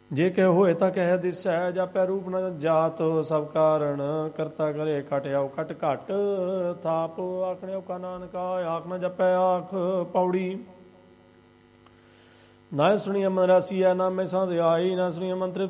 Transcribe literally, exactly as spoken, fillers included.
ਜੇ ਕਹਿ ਹੋਏ ਤਾਂ ਕਹਿ ਦਿਸੈ, ਜਾਪੈ ਰੂਪ ਨ ਜਾਤ ਸਭ ਕਾਰਣ, ਕਰਤਾ ਕਰੇ ਘਟ ਆਉ ਘਟ ਘਟ, ਥਾਪ ਆਖਣੇ ਔਖਾ ਨਾਨਕਾ, ਆਖ ਨ ਜਪੈ ਆਖ। ਪੌੜੀ। ਨਾ ਸੁਣੀਐ ਮਨ ਰਾਸੀਐ, ਨਾ ਮੈਂ ਸਾਧ ਆਈ, ਨਾ ਸੁਣੀਐ ਮੰਤਰ